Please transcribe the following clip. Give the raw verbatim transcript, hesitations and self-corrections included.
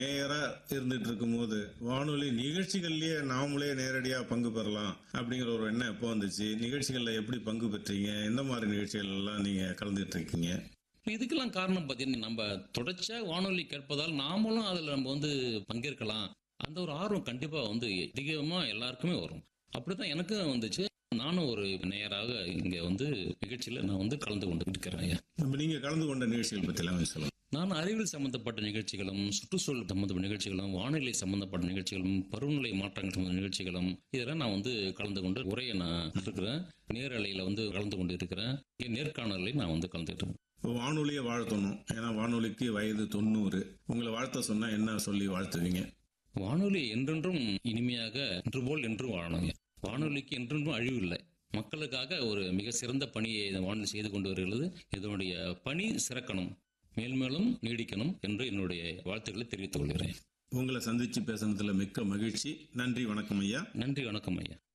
நேரா இருந்துட்டு இருக்கும்போது வானொலி நிகழ்ச்சிகள்லயே நாமளே நேரடியா பங்கு பெறலாம் அப்படிங்கிற ஒரு எண்ணம் எப்போ வந்துச்சு? நிகழ்ச்சிகள்ல எப்படி பங்கு பெற்றீங்க? எந்த மாதிரி நிகழ்ச்சிகள் எல்லாம் நீங்க கலந்துட்டு இருக்கீங்க? இதுக்கெல்லாம் காரணம் பார்த்தீங்கன்னா, நம்ம தொடர்ச்சியா வானொலி கேட்பதால் நாமளும் அதில் நம்ம வந்து பங்கேற்கலாம். அந்த ஒரு ஆர்வம் கண்டிப்பா வந்து அதிகமா எல்லாருக்குமே வரும். அப்படித்தான் எனக்கும் வந்துச்சு. நானும் ஒரு நேயராக இங்க வந்து நிகழ்ச்சியில நான் வந்து கலந்து கொண்டு இருக்கிறேன் ஐயா. இப்ப நீங்க கலந்து கொண்ட நிகழ்ச்சிகள் பத்தி எல்லாம் கொஞ்சம் சொல்லுங்க. நான் அறிவியல் சம்பந்தப்பட்ட நிகழ்ச்சிகளும், சுற்றுச்சூழல் சம்பந்தப்பட்ட நிகழ்ச்சிகளும், வானிலை சம்பந்தப்பட்ட நிகழ்ச்சிகளும், பருவநிலை மாற்றங்கள் சம்பந்த நிகழ்ச்சிகளும் இதெல்லாம் நான் வந்து கலந்து கொண்டு உரையை நான் இருக்கிறேன். நேரலையில வந்து கலந்து கொண்டு இருக்கிறேன். நேர்காணலையும் நான் வந்து கலந்துட்டு இருக்கேன். இப்போ வானொலியை வாழ்த்தணும், ஏன்னா வானொலிக்கு வயது தொண்ணூறு. உங்களை வாழ்த்த சொன்னா என்ன சொல்லி வாழ்த்துவீங்க? வானொலி என்றென்றும் இனிமையாக இன்று போல் என்றும் வாழணும். வானொலிக்கு என்றென்றும் அழிவு இல்லை. மக்களுக்காக ஒரு மிக சிறந்த பணியை இந்த வானொலி செய்து கொண்டு வருகிறது. இதனுடைய பணி சிறக்கணும், மேல்மேலும் நீடிக்கணும் என்று என்னுடைய வாழ்த்துக்களை தெரிவித்துக் கொள்கிறேன். உங்களை சந்திச்சு பேசுனதுல மிக்க மகிழ்ச்சி. நன்றி, வணக்கம் ஐயா. நன்றி, வணக்கம் ஐயா.